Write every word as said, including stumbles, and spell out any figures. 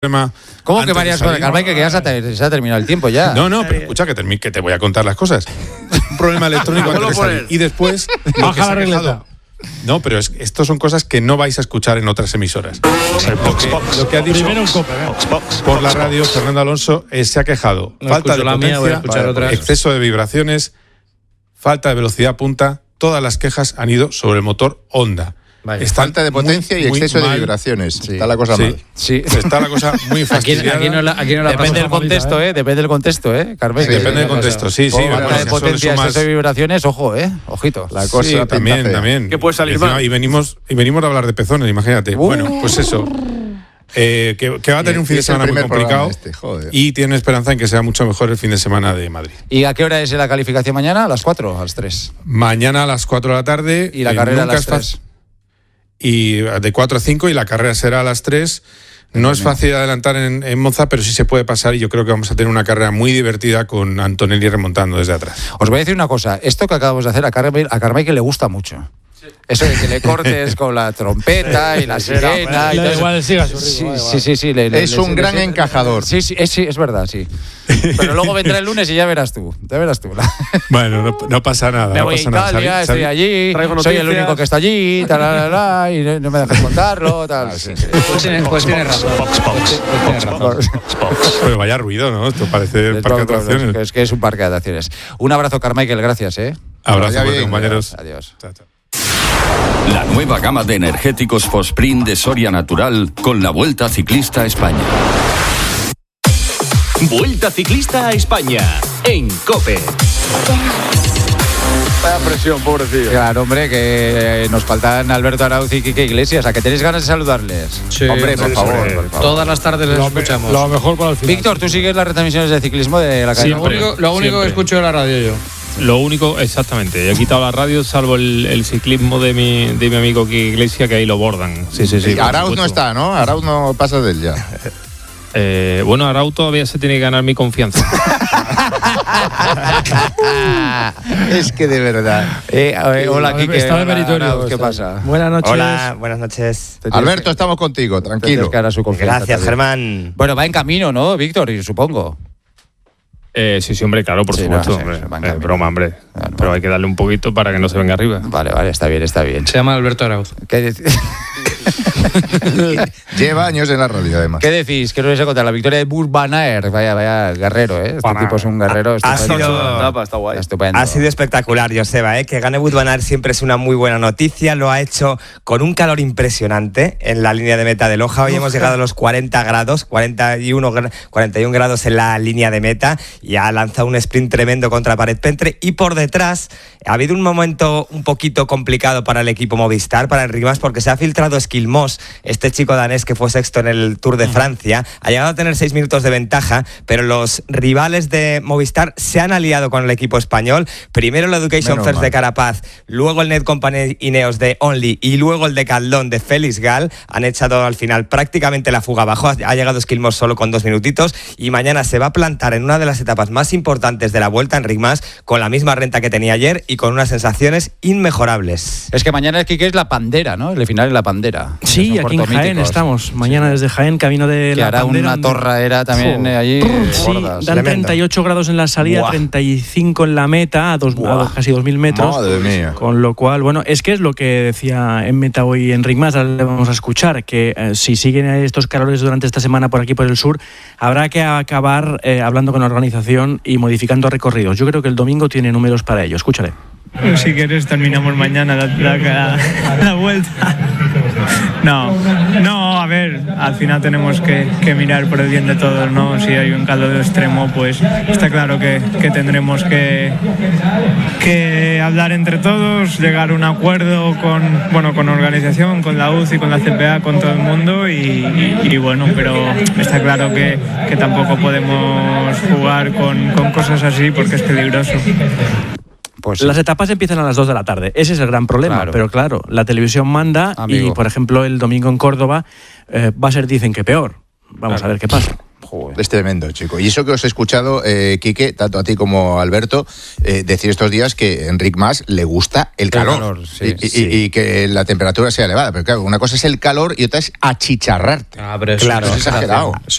¿Cómo que varias cosas, Carmen? Que ya se ha, se ha terminado el tiempo ya. No, no, pero escucha que, termi- que te voy a contar las cosas. Un problema electrónico antes de salir. Y después, lo que se ha quejado. No, pero es, estos son cosas que no vais a escuchar en otras emisoras. Lo que, lo que ha dicho por la radio Fernando Alonso es, se ha quejado. No falta de la potencia, mía, voy a escuchar otras. exceso de vibraciones, falta de velocidad punta. Todas las quejas han ido sobre el motor Honda. Falta de potencia muy, y exceso de vibraciones. Sí. Está la cosa sí. mal. Sí. Está la cosa muy fastidiada. Aquí, aquí no la, aquí no la depende del contexto, ¿eh? ¿eh? Depende del contexto, ¿eh, Carmen? Sí, depende del contexto, sí, sí. Oh, falta de potencia, exceso de vibraciones, ojo, ¿eh? Ojito. La cosa sí, también, fea. también. ¿Qué puede salir mal? Y venimos, y venimos a hablar de pezones, imagínate. Uh. Bueno, pues eso. Eh, que, que va a tener un fin de semana muy complicado este, y tiene esperanza en que sea mucho mejor el fin de semana de Madrid. ¿Y a qué hora es la calificación mañana? ¿A las cuatro o a las tres? Mañana a las cuatro de la tarde. ¿Y la carrera a las tres? Y de cuatro a cinco y la carrera será a las tres. No es fácil adelantar en, en Monza, pero sí se puede pasar y yo creo que vamos a tener una carrera muy divertida con Antonelli remontando desde atrás. Os voy a decir una cosa, esto que acabamos de hacer a Carmen, a Carmen que le gusta mucho. Eso de que le cortes con la trompeta y la sirena y todo igual, siga su sí, ritmo, sí, sí, sí, le, le, es le, un le, gran le, encajador. Sí, sí, es, sí, es verdad, sí. Pero luego vendrá el lunes y ya verás tú, ya verás tú. Bueno, no, no pasa nada. Me no voy pasa a Italia, nada. estoy allí, soy el único que está allí, tal, tal, tal, y no, no me dejas contarlo, tal. Sí, sí. Pues tienes pues tiene razón. Pero vaya ruido, ¿no? Esto parece el parque de atracciones. Es que es un parque de atracciones. Un abrazo, Carmichael, gracias, ¿eh? Abrazo, fuerte, compañeros. Adiós. Chao, chao. La nueva gama de energéticos Fosprint de Soria Natural con la Vuelta Ciclista a España. Vuelta Ciclista a España en COPE. Vaya presión, pobrecillo. Claro, hombre, que nos faltan Alberto Arauz y Quique Iglesias. ¿A que tenéis ganas de saludarles? Sí, hombre, por, sí, favor, sí. por favor. Todas las tardes les escuchamos. Lo mejor para el final. Víctor, ¿tú sigues las retransmisiones de ciclismo de la cadena? Lo único, lo único que escucho es la radio yo. Lo único, exactamente. He quitado la radio, salvo el, el ciclismo de mi, de mi amigo Quique Iglesias, que ahí lo bordan. Sí, sí, sí. Arauz no está, ¿no? Arauz no pasa de él ya. Eh, bueno, Arauz todavía se tiene que ganar mi confianza. Es que de verdad. Eh, eh, hola, Quique. Está de meritorio. Arauz, ¿qué pasa? Buenas noches. Hola, buenas noches. Alberto, que, estamos contigo, tranquilo. Que su Gracias, también. Germán. Bueno, va en camino, ¿no, Víctor? Y supongo. Eh, sí, sí, hombre, claro, por sí, supuesto. No, sí, hombre. Eh, broma, hombre. No, no. Pero hay que darle un poquito para que no se venga arriba. Vale, vale, está bien, está bien. Se llama Alberto Arauz. ¿Qué decís? Lleva años en la radio, además. ¿Qué decís? ¿Qué os vais a contar? La victoria de Wout van Aert. Vaya, vaya, guerrero, ¿eh? Este tipo es un guerrero. Ha sido, está guay. Estupendo. Ha sido espectacular, Joseba, ¿eh? Que gane Wout van Aert siempre es una muy buena noticia. Lo ha hecho con un calor impresionante en la línea de meta de Loja. Hoy Uf, hemos llegado a los cuarenta grados, cuarenta y uno grados en la línea de meta y ha lanzado un sprint tremendo contra Paret Pentre. Y por detrás ha habido un momento un poquito complicado para el equipo Movistar, para Enric Mas, porque se ha filtrado Skilmos, este chico danés que fue sexto en el Tour de Francia. Ha llegado a tener seis minutos de ventaja, pero los rivales de Movistar se han aliado con el equipo español. Primero el Education Menos First mal. de Carapaz, luego el Netcompany Ineos de Only y luego el de Caldón de Félix Gal. Han echado al final prácticamente la fuga abajo. Ha llegado Skilmos solo con dos minutitos y mañana se va a plantar en una de las etapas más importantes de la Vuelta Enric Mas con la misma renta que tenía ayer y con unas sensaciones inmejorables. Es que mañana es que es la Pandera, ¿no? El final es la Pandera. Sí, aquí en Jaén míticos. Estamos. Mañana sí. Desde Jaén, camino de que la hará Pandera. Una torradera también oh. allí. Sí, gordas. Dan Tremendo. treinta y ocho grados en la salida, Buah. treinta y cinco en la meta, a, dos, a casi dos mil metros. Madre mía. Con lo cual, bueno, es que es lo que decía en meta hoy Enric Mas, ahora le vamos a escuchar, que eh, si siguen estos calores durante esta semana por aquí por el sur, habrá que acabar eh, hablando con la organización y modificando recorridos. Yo creo que el domingo tiene números para ello. Escúchale. Si quieres terminamos mañana la, la, la, la vuelta. No, no, a ver, al final tenemos que, que mirar por el bien de todos, ¿no? Si hay un calor extremo, pues está claro que, que tendremos que, que hablar entre todos, llegar a un acuerdo con, bueno, con organización, con la U C I, con la C P A, con todo el mundo y, y, y bueno, pero está claro que, que tampoco podemos jugar con, con cosas así porque es peligroso. Pues sí. Las etapas empiezan a las dos de la tarde, ese es el gran problema, claro. Pero claro, la televisión manda. Amigo. Y por ejemplo el domingo en Córdoba eh, va a ser, dicen que peor, vamos claro. a ver qué pasa. Joder. Es tremendo, chico. Y eso que os he escuchado, eh, Quique, tanto a ti como a Alberto, eh, decir estos días que a Enric Mas le gusta el calor, el calor sí, y, sí. Y, y que la temperatura sea elevada. Pero claro, una cosa es el calor y otra es achicharrarte. Ah, pero claro, eso es exagerado.